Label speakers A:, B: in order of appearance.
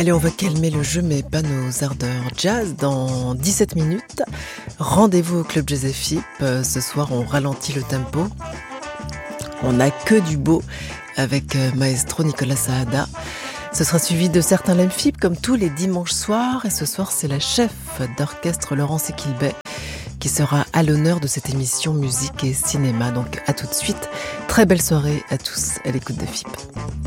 A: Allez, on va calmer le jeu, mais pas nos ardeurs jazz. Dans 17 minutes, rendez-vous au Club Jazz FIP. Ce soir, on ralentit le tempo. On n'a que du beau avec maestro Nicolas Saada. Ce sera suivi de certains Lemfip comme tous les dimanches soirs. Et ce soir, c'est la chef d'orchestre Laurence Equilbet qui sera à l'honneur de cette émission musique et cinéma. Donc à tout de suite. Très belle soirée à tous à l'écoute de FIP.